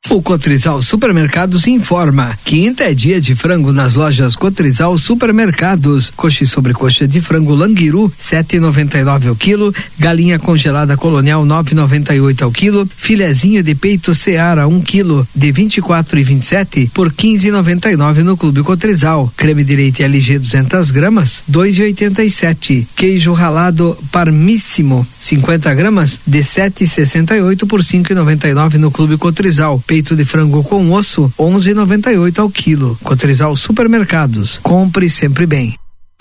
O Cotrizal Supermercados informa: quinta é dia de frango nas lojas Cotrizal Supermercados. Coxa e sobrecoxa de frango Languiru 7,99 ao quilo, galinha congelada Colonial 9,98 ao quilo, filezinho de peito Seara 1 quilo de 24,27 por 15,99 no Clube Cotrizal. Creme de leite LG 200 gramas 2,87. Queijo ralado Parmíssimo 50 gramas de 7,68 por 5,99 no Clube Cotrizal. Peito de frango com osso 11,98 ao quilo. Cotrizal Supermercados. Compre sempre bem.